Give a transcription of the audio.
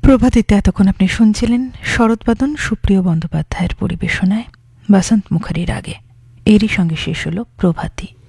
প্রভাতিতে এতক্ষণ আপনি শুনছিলেন শরৎবাদন সুপ্রিয় বন্দ্যোপাধ্যায়ের পরিবেশনায় বাসন্ত মুখার্জির আগে। এরই সঙ্গে শেষ হল প্রভাতী।